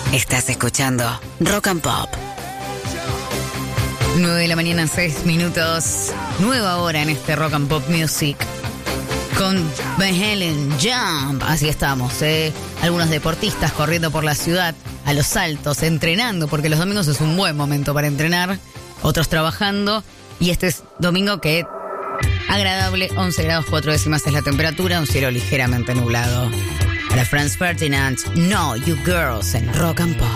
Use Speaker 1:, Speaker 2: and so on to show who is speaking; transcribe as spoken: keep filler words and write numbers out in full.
Speaker 1: Estás escuchando Rock and Pop.
Speaker 2: nueve de la mañana, seis minutos. Nueva hora en este Rock and Pop Music. Con Van Halen, Jump. Así estamos, ¿eh? Algunos deportistas corriendo por la ciudad a los saltos, entrenando, porque los domingos es un buen momento para entrenar. Otros trabajando. Y este es domingo que agradable, once grados cuatro décimas es la temperatura, un cielo ligeramente nublado. Para Franz Ferdinand, No You Girls en Rock and Pop.